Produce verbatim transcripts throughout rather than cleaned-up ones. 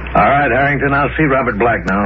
All right, Harrington, I'll see Robert Black now.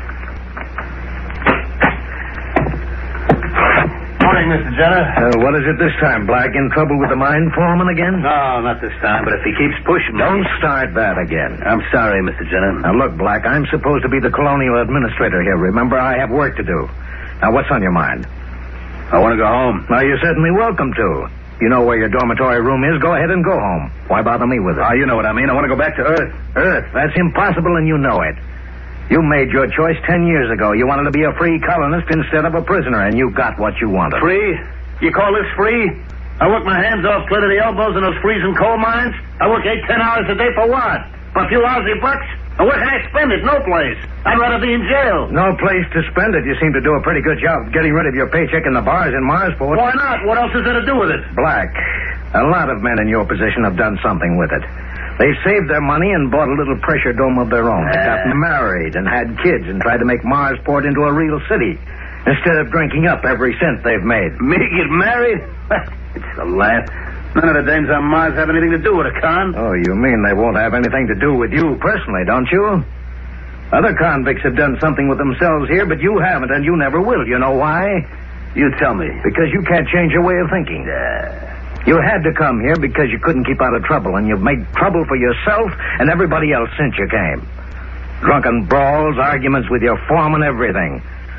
Morning, Mister Jenner. Uh, what is it this time, Black? In trouble with the mine foreman again? No, not this time, but if he keeps pushing me... Don't start that again. I'm sorry, Mister Jenner. Now, look, Black, I'm supposed to be the colonial administrator here. Remember, I have work to do. Now, what's on your mind? I want to go home. Now, you're certainly welcome to. You know where your dormitory room is. Go ahead and go home. Why bother me with it? Oh, you know what I mean. I want to go back to Earth. Earth? That's impossible, and you know it. You made your choice ten years ago. You wanted to be a free colonist instead of a prisoner, and you got what you wanted. Free? You call this free? I work my hands off clear to the elbows in those freezing coal mines. I work eight, ten hours a day for what? For a few lousy bucks? And where can I spend it? No place. I'd rather be in jail. No place to spend it. You seem to do a pretty good job getting rid of your paycheck in the bars in Marsport. Why not? What else is there to do with it? Black. A lot of men in your position have done something with it. They saved their money and bought a little pressure dome of their own. They got married and had kids and tried to make Marsport into a real city instead of drinking up every cent they've made. Me get married? It's a laugh. None of the dames on Mars have anything to do with it, Con. Oh, you mean they won't have anything to do with you personally, don't you? Other convicts have done something with themselves here, but you haven't, and you never will. You know why? You tell me. Because you can't change your way of thinking. Uh... You had to come here because you couldn't keep out of trouble, and you've made trouble for yourself and everybody else since you came. Drunken brawls, arguments with your foreman, everything.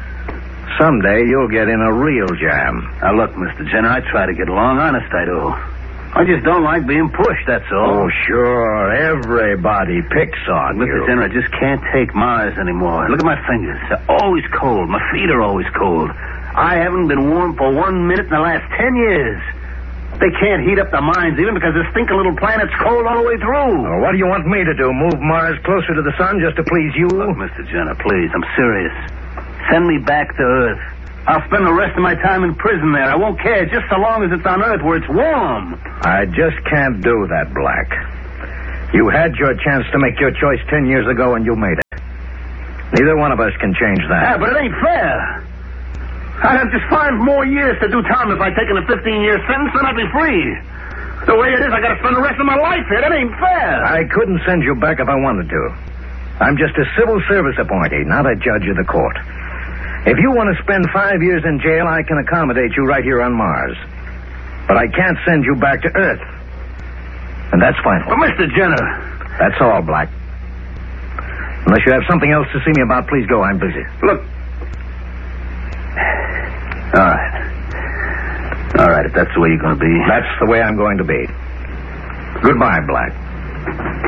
Someday you'll get in a real jam. Now, look, Mister Jenner, I try to get along. Honest, I do. I just don't like being pushed, that's all. Oh, sure. Everybody picks on Mister you. Jenner, I just can't take Mars anymore. Look at my fingers. They're always cold. My feet are always cold. I haven't been warm for one minute in the last ten years. They can't heat up the mines even because this stinking little planet's cold all the way through. Well, what do you want me to do? Move Mars closer to the sun just to please you? Look, Mister Jenner, please, I'm serious. Send me back to Earth. I'll spend the rest of my time in prison there. I won't care, just so long as it's on Earth where it's warm. I just can't do that, Black. You had your chance to make your choice ten years ago, and you made it. Neither one of us can change that. Yeah, but it ain't fair. I'd have just five more years to do time if I'd taken a fifteen-year sentence, then I'd be free. The way it is, I gotta spend the rest of my life here. That ain't fair. I couldn't send you back if I wanted to. I'm just a civil service appointee, not a judge of the court. If you want to spend five years in jail, I can accommodate you right here on Mars. But I can't send you back to Earth. And that's final. But, Mister Jenner... That's all, Black. Unless you have something else to see me about, please go. I'm busy. Look... All right. All right, if that's the way you're going to be. That's the way I'm going to be. Goodbye, Black.